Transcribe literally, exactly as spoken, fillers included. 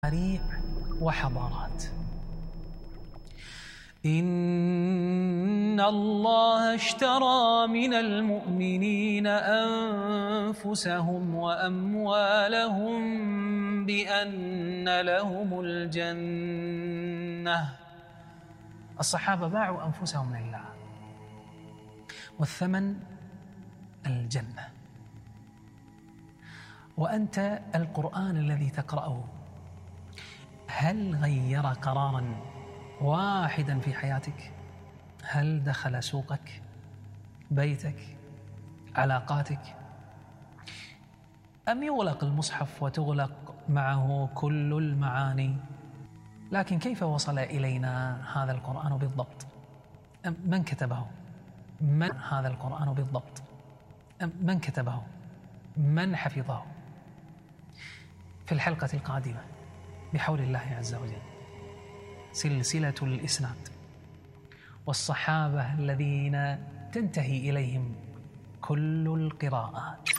مشاريع وحضارات. إن الله اشترى من المؤمنين أنفسهم وأموالهم بأن لهم الجنة. الصحابة باعوا أنفسهم لله، والثمن الجنة. وأنت القرآن الذي تقرأه هل غير قراراً واحداً في حياتك؟ هل دخل سوقك، بيتك، علاقاتك؟ أم يغلق المصحف وتغلق معه كل المعاني؟ لكن كيف وصل إلينا هذا القرآن بالضبط؟ من كتبه؟ من هذا القرآن بالضبط؟ من كتبه؟ من حفظه؟ في الحلقة القادمة بحول الله عز وجل سلسلة الإسناد والصحابة الذين تنتهي إليهم كل القراءات.